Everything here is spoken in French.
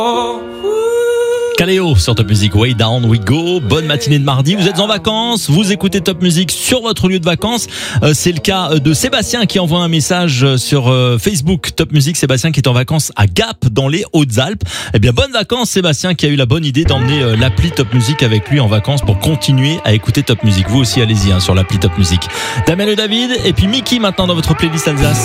Caléo sur Top Music, Way Down We Go. Bonne matinée de mardi, vous êtes en vacances, vous écoutez Top Music sur votre lieu de vacances. C'est le cas de Sébastien qui envoie un message sur Facebook Top Music. Sébastien qui est en vacances à Gap dans les Hautes-Alpes. Eh bien, bonnes vacances Sébastien qui a eu la bonne idée d'emmener l'appli Top Music avec lui en vacances pour continuer à écouter Top Music. Vous aussi allez-y sur l'appli Top Music. Damien et David et puis Mickey maintenant dans votre playlist Alsace.